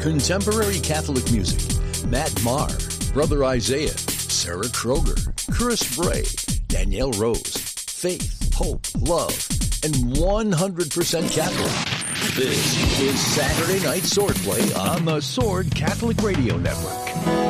Contemporary Catholic music. Matt Maher, Brother Isaiah, Sarah Kroger, Chris Bray, Danielle Rose, faith, hope, love, and 100% Catholic. This is Saturday Night Swordplay on the Sword Catholic Radio Network.